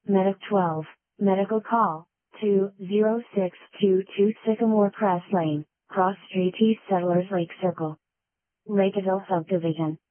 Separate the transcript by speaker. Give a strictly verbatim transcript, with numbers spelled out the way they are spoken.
Speaker 1: Medic twelve, Medical Call, two zero six two two Sycamore Crest Lane, Cross Street East Settlers Lake Circle. Lakeville Subdivision.